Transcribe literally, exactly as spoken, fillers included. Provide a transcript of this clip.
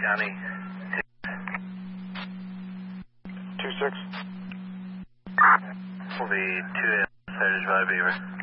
County. two six. Will be two Heritage Valley Beaver.